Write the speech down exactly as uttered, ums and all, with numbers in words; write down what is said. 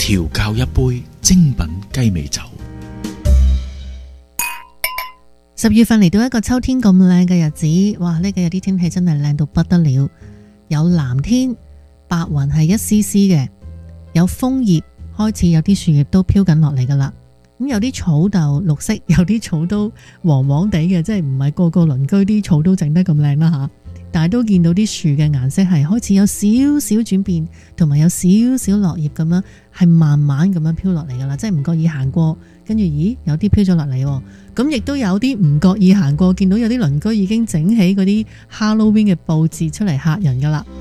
調教一杯精品雞尾酒。 十月份嚟到一個秋天咁靚嘅日子，哇！呢幾日啲天氣真係靚到不得了，有藍天，白雲係一絲絲嘅，有楓葉，開始有啲樹葉都飄緊落嚟噶啦。咁有啲草就綠色，有啲草都黃黃地嘅，即係唔係個個鄰居啲草都整得咁靚啦吓。但係都見到啲樹嘅顏色係開始有少少轉變，同埋有少少落葉咁樣，係慢慢咁樣飄落嚟噶啦，即係唔覺意行過，跟住咦有啲飄咗落嚟，咁亦都有啲唔覺意行過，見到有啲鄰居已經整起嗰啲 Halloween 嘅佈置出嚟嚇人噶啦。